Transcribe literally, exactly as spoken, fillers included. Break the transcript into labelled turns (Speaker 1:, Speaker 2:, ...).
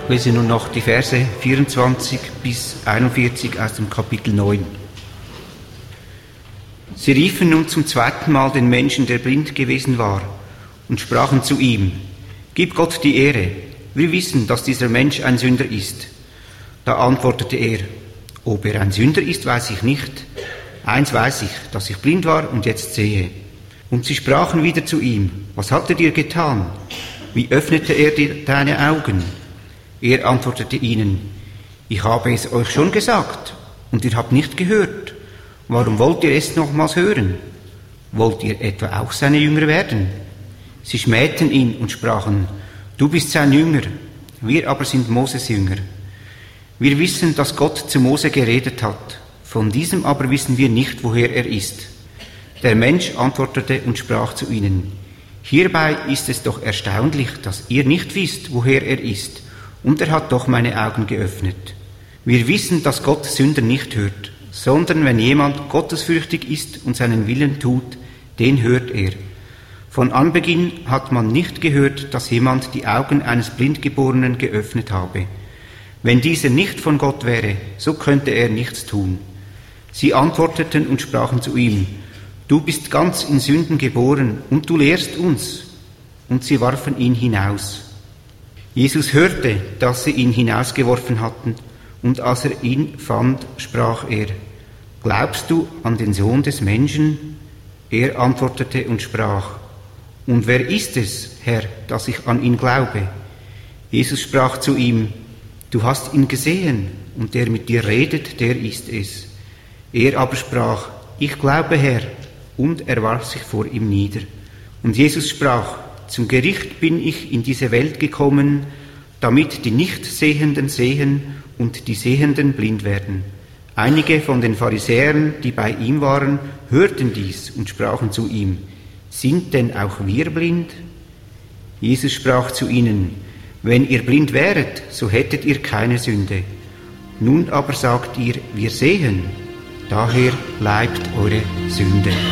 Speaker 1: Ich lese nun noch die Verse vierundzwanzig bis einundvierzig aus dem Kapitel neun. Sie riefen nun zum zweiten Mal den Menschen, der blind gewesen war, und sprachen zu ihm: Gib Gott die Ehre, wir wissen, dass dieser Mensch ein Sünder ist. Da antwortete er: Ob er ein Sünder ist, weiß ich nicht. Eins weiß ich, dass ich blind war und jetzt sehe. Und sie sprachen wieder zu ihm: Was hat er dir getan? Wie öffnete er dir deine Augen? Er antwortete ihnen: Ich habe es euch schon gesagt, und ihr habt nicht gehört. Warum wollt ihr es nochmals hören? Wollt ihr etwa auch seine Jünger werden? Sie schmähten ihn und sprachen: Du bist sein Jünger, wir aber sind Moses Jünger. Wir wissen, dass Gott zu Mose geredet hat, von diesem aber wissen wir nicht, woher er ist. Der Mensch antwortete und sprach zu ihnen: Hierbei ist es doch erstaunlich, dass ihr nicht wisst, woher er ist, und er hat doch meine Augen geöffnet. Wir wissen, dass Gott Sünder nicht hört, sondern wenn jemand gottesfürchtig ist und seinen Willen tut, den hört er. Von Anbeginn hat man nicht gehört, dass jemand die Augen eines Blindgeborenen geöffnet habe. Wenn dieser nicht von Gott wäre, so könnte er nichts tun. Sie antworteten und sprachen zu ihm: Du bist ganz in Sünden geboren und du lehrst uns. Und sie warfen ihn hinaus. Jesus hörte, dass sie ihn hinausgeworfen hatten, und als er ihn fand, sprach er: Glaubst du an den Sohn des Menschen? Er antwortete und sprach: Und wer ist es, Herr, dass ich an ihn glaube? Jesus sprach zu ihm: Du hast ihn gesehen, und der mit dir redet, der ist es. Er aber sprach: Ich glaube, Herr, und er warf sich vor ihm nieder. Und Jesus sprach: Zum Gericht bin ich in diese Welt gekommen, damit die Nichtsehenden sehen und die Sehenden blind werden. Einige von den Pharisäern, die bei ihm waren, hörten dies und sprachen zu ihm: Sind denn auch wir blind? Jesus sprach zu ihnen: Wenn ihr blind wäret, so hättet ihr keine Sünde. Nun aber sagt ihr: Wir sehen. Daher bleibt eure Sünde.